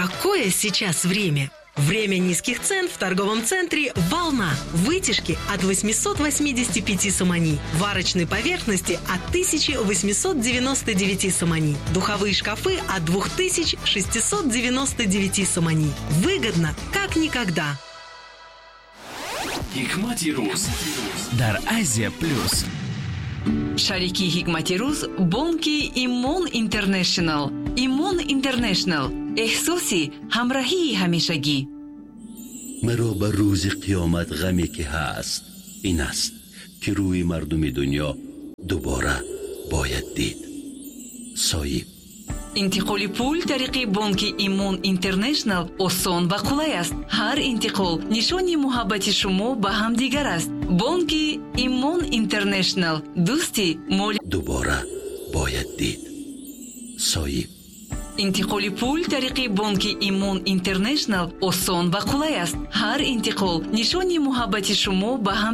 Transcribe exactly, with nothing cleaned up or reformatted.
Какое сейчас время? Время низких цен в торговом центре «Волна». Вытяжки от восемьсот восемьдесят пять сомани. Варочной поверхности от тысяча восемьсот девяносто девять сомани. Духовые шкафы от две тысячи шестьсот девяносто девять сомани. Выгодно, как никогда. Hikmati Ruz дар Азия Плюс. Шарики Hikmati Ruz бонки Имон Интернешнл. Имон Интернешнл. احساسی همراهی همیشگی. مرا به روز قیامت غمی که هست این است که روی مردم دنیا دوباره باید دید. صایب. انتقال پول طریق بانک ایمون اینترنشنل آسان و قلای است. هر انتقال نشانی محبت شما به هم دیگر است. بانک ایمون اینترنشنل دوستی مالی دوباره باید دید. صایب. انتقال پول طریق بانک ایمون اینترنشنل آسان و قلای است. هر انتقال نشانی محبت شما به هم